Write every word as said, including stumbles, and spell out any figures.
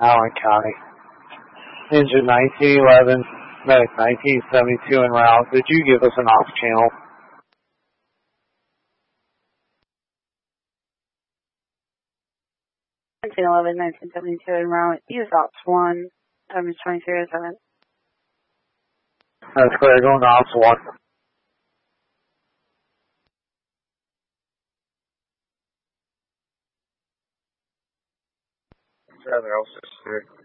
Allen County. Engine nineteen eleven, medic nineteen seventy-two en route. Did you give us an off channel? nineteen eleven, nineteen seventy-two en route. Use ops one, time is twenty-three oh seven. That's clear, going to ops one. Seven oh six three.